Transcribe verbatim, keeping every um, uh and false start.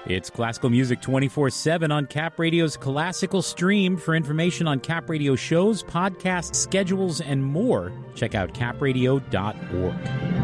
It's classical music twenty-four seven on Cap Radio's Classical Stream. For information on Cap Radio shows, podcasts, schedules, and more, check out cap radio dot org.